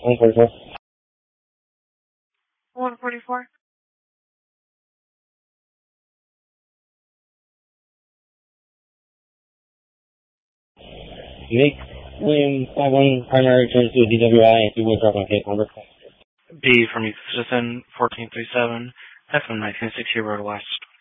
144. 144. Make William 51 primary returns to a DWI and 2 wood drop on case number. B from Citizen 1437, FM 1960 Road West.